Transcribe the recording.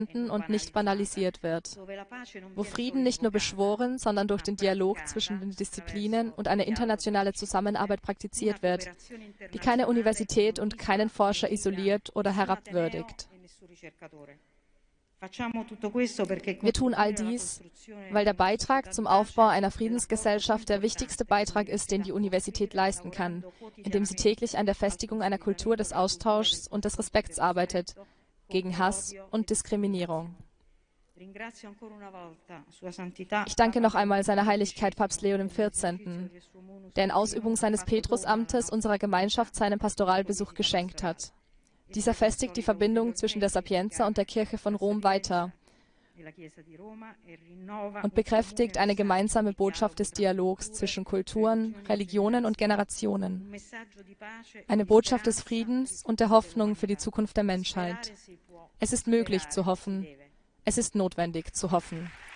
und nicht banalisiert wird, wo Frieden nicht nur beschworen, sondern durch den Dialog zwischen den Disziplinen und eine internationale Zusammenarbeit praktiziert wird, die keine Universität und keinen Forscher isoliert oder herabwürdigt. Wir tun all dies, weil der Beitrag zum Aufbau einer Friedensgesellschaft der wichtigste Beitrag ist, den die Universität leisten kann, indem sie täglich an der Festigung einer Kultur des Austauschs und des Respekts arbeitet, gegen Hass und Diskriminierung. Ich danke noch einmal seiner Heiligkeit Papst Leo XIV., der in Ausübung seines Petrusamtes unserer Gemeinschaft seinen Pastoralbesuch geschenkt hat. Dieser festigt die Verbindung zwischen der Sapienza und der Kirche von Rom weiter und bekräftigt eine gemeinsame Botschaft des Dialogs zwischen Kulturen, Religionen und Generationen. Eine Botschaft des Friedens und der Hoffnung für die Zukunft der Menschheit. Es ist möglich zu hoffen. Es ist notwendig zu hoffen.